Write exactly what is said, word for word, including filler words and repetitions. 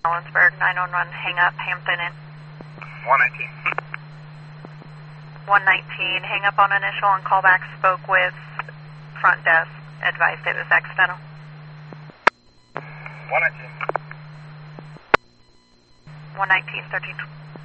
Ellensburg, nine one one, hang up, Hampton in. one nineteen. one nineteen, hang up on initial and callback, spoke with front desk, advised it was accidental. one nineteen. one nineteen, thirteen.